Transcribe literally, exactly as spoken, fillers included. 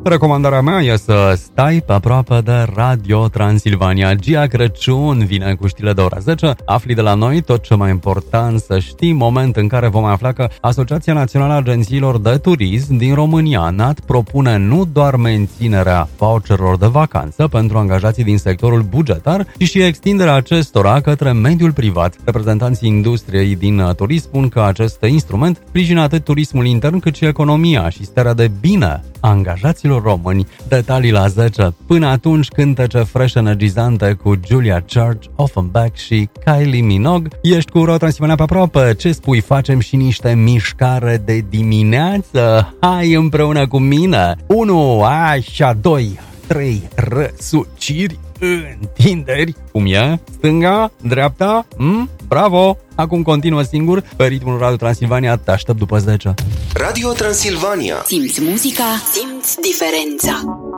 Recomandarea mea e să stai pe aproape de Radio Transilvania. Gia Crăciun vine cu știrile de ora zece. Afli de la noi tot ce mai important să știi, moment în care vom afla că Asociația Națională a Agențiilor de Turism din România, A N A T, propune nu doar menținerea voucherilor de vacanță pentru angajații din sectorul bugetar, ci și extinderea acestora către mediul privat. Reprezentanții industriei din turism spun că acest instrument sprijină atât turismul intern cât și economia și starea de bine a angajaților români. Detalii la zece. Până atunci, cântece fresh energizante cu Julia Church, Offenbach și Kylie Minogue. Ești cu Radio Transilvania pe aproape. Ce spui? Facem și niște mișcare de dimineață? Hai împreună cu mine! unu, așa, doi, trei, răsuciri, întinderi. Cum e? Stânga? Dreapta? Mm? Bravo! Acum continuă singur pe ritmul Radio Transilvania. Te aștept după zece. Radio Transilvania. Simți muzica, simți diferența.